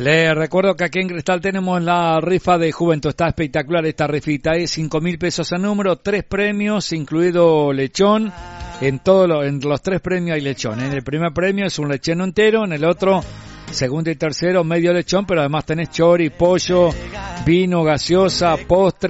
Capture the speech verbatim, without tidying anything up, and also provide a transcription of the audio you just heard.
Les recuerdo que aquí en Cristal tenemos la rifa de Juventud. Está espectacular esta rifita. Es cinco mil pesos a número, tres premios, incluido lechón. En todos lo, en los tres premios hay lechón. En el primer premio es un lechón entero, en el otro, segundo y tercero, medio lechón, pero además tenés chori, pollo, vino, gaseosa, postre.